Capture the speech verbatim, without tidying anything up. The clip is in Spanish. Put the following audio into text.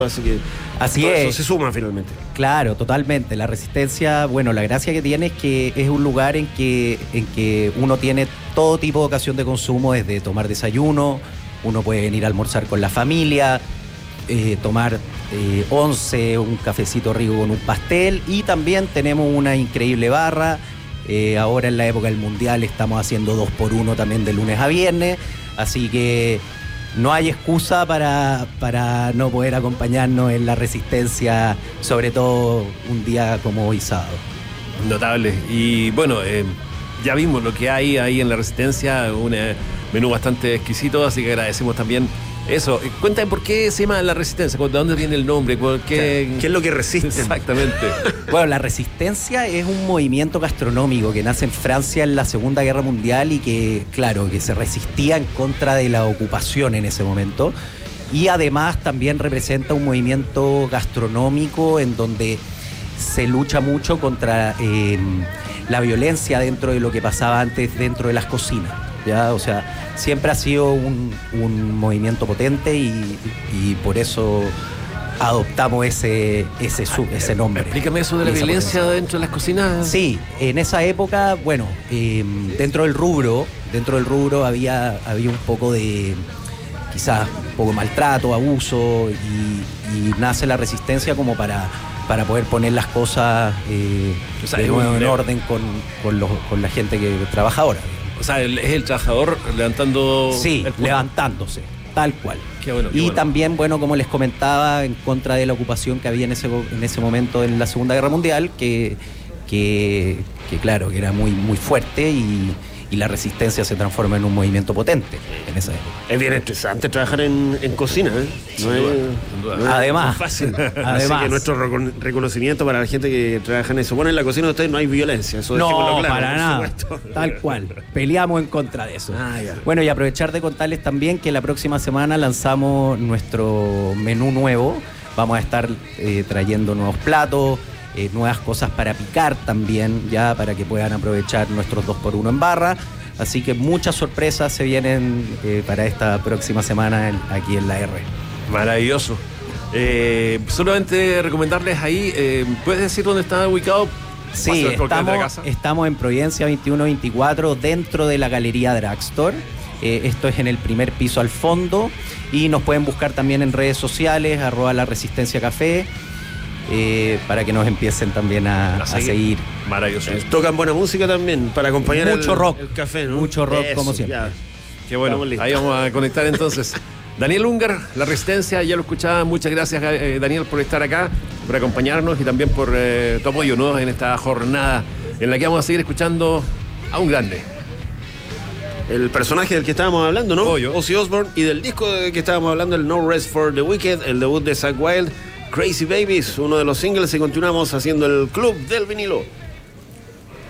Así que Así todo es. eso se suma finalmente. Claro, totalmente. La Resistencia, bueno, la gracia que tiene es que es un lugar en que, en que uno tiene todo tipo de ocasión de consumo, desde tomar desayuno, uno puede venir a almorzar con la familia, eh, tomar eh, once, un cafecito rico con un pastel, y también tenemos una increíble barra. Eh, ahora en la época del Mundial estamos haciendo dos por uno también de lunes a viernes, así que no hay excusa para, para no poder acompañarnos en la Resistencia, sobre todo un día como hoy sábado. Notable. Y bueno, eh, ya vimos lo que hay ahí en la Resistencia, un eh, menú bastante exquisito, así que agradecemos también eso. Cuéntame por qué se llama la Resistencia, de dónde viene el nombre, qué, ¿Qué es lo que resiste? Exactamente. Bueno, la Resistencia es un movimiento gastronómico que nace en Francia en la Segunda Guerra Mundial y que, claro, que se resistía en contra de la ocupación en ese momento. Y además también representa un movimiento gastronómico en donde se lucha mucho contra eh, la violencia dentro de lo que pasaba antes dentro de las cocinas, ¿ya? O sea, siempre ha sido un, un movimiento potente y, y por eso adoptamos ese, ese, sub, ese nombre. Explícame eso de la violencia dentro de las cocinas. Sí, en esa época, bueno, eh, dentro del rubro, dentro del rubro había, había un poco de, quizás un poco de maltrato, abuso, y, y nace la Resistencia como para, para poder poner las cosas eh, o sea, de nuevo en orden con, con, los, con la gente que trabaja ahora. O sea, es el trabajador levantando... Sí, levantándose, tal cual. Qué bueno, qué y bueno. también, bueno, como les comentaba, en contra de la ocupación que había en ese, en ese momento en la Segunda Guerra Mundial, que, que, que claro, que era muy, muy fuerte, y, y la Resistencia se transforma en un movimiento potente en esa época. Es bien estresante trabajar en, en cocina, ¿eh? Sin No duda, es, sin duda. no es Además, fácil. además. Así que nuestro recon- reconocimiento para la gente que trabaja en eso. Bueno, en la cocina de ustedes no hay violencia, eso dejémoslo No, claro, para por nada, supuesto. tal cual. Peleamos en contra de eso. Ah, ya. Bueno, y aprovechar de contarles también que la próxima semana lanzamos nuestro menú nuevo. Vamos a estar eh, trayendo nuevos platos, eh, nuevas cosas para picar también, ya para que puedan aprovechar nuestros dos por uno en barra. Así que muchas sorpresas se vienen eh, para esta próxima semana en, aquí en la R. Maravilloso. Eh, solamente recomendarles ahí, eh, ¿puedes decir dónde está ubicado? Sí, estamos, estamos en Providencia veintiuno veinticuatro, dentro de la Galería Drugstore. Eh, esto es en el primer piso al fondo, y nos pueden buscar también en redes sociales, arroba la Resistencia Café, eh, para que nos empiecen también a, a seguir. seguir. Maravilloso. Eh, tocan buena música también para acompañar mucho el, rock, el café, ¿no? Mucho rock, Eso, como siempre. Ya. Qué bueno, ahí vamos a conectar entonces. Daniel Ungar, La Resistencia, ya lo escuchaba. Muchas gracias, eh, Daniel, por estar acá, por acompañarnos y también por eh, tu apoyo, ¿no?, en esta jornada en la que vamos a seguir escuchando a un grande. El personaje del que estábamos hablando, ¿no? Obvio. Ozzy Osbourne, y del disco del que estábamos hablando, el No Rest for the Wicked, el debut de Zakk Wylde, Crazy Babies, uno de los singles, y continuamos haciendo el Club del Vinilo.